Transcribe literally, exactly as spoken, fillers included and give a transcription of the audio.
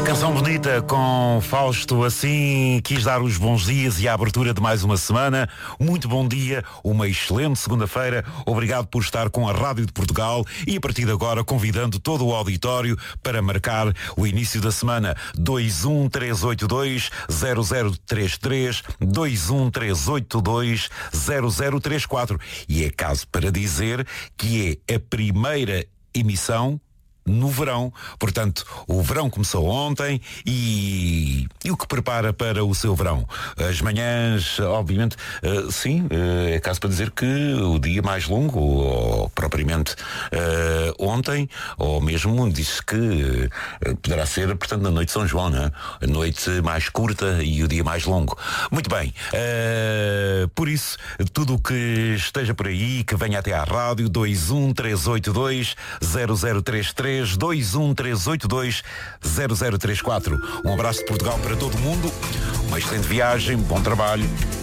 Canção bonita com Fausto, assim quis dar os bons dias e a abertura de mais uma semana. Muito bom dia, uma excelente segunda-feira. Obrigado por estar com a Rádio de Portugal e a partir de agora convidando todo o auditório para marcar o início da semana. dois um três oito dois zero zero três três, dois um três oito dois zero zero três quatro. E é caso para dizer que é a primeira emissão no verão, portanto o verão começou ontem e, e o que prepara para o seu verão? As manhãs, obviamente, uh, sim, uh, é caso para dizer que o dia mais longo, ou propriamente uh, ontem, ou mesmo disse que uh, poderá ser, portanto, na noite de São João, né? A noite mais curta e o dia mais longo. Muito bem, uh, por isso, tudo o que esteja por aí, que venha até à rádio, dois um três oito dois zero zero três três, dois um três oito dois zero zero três quatro. Um abraço de Portugal para todo mundo, uma excelente viagem, bom trabalho